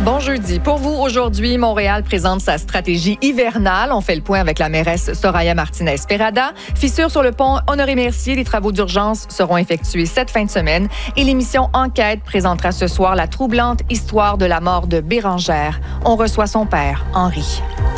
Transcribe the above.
Bon jeudi. Pour vous, aujourd'hui, Montréal présente sa stratégie hivernale. On fait le point avec la mairesse Soraya Martinez-Perrada. Fissure sur le pont Honoré-Mercier. Les travaux d'urgence seront effectués cette fin de semaine. Et l'émission Enquête présentera ce soir la troublante histoire de la mort de Bérangère. On reçoit son père, Henri.